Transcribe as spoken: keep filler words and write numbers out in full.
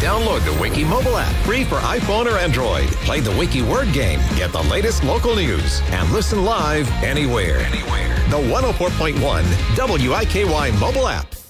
Download the Wiki mobile app, free for iPhone or Android. Play the Wiki word game, get the latest local news, and listen live anywhere. Anywhere. The one oh four point one W I K Y mobile app.